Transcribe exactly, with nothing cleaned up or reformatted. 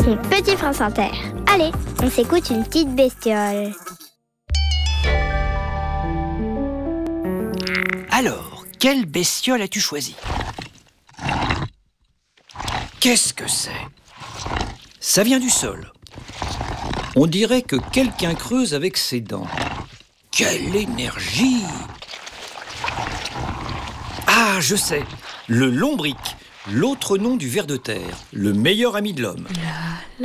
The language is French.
Mon petit France Inter. Allez, on s'écoute une petite bestiole. Alors, quelle bestiole as-tu choisi? Qu'est-ce que c'est? Ça vient du sol. On dirait que quelqu'un creuse avec ses dents. Quelle énergie! Ah, je sais, le lombric, l'autre nom du ver de terre, le meilleur ami de l'homme.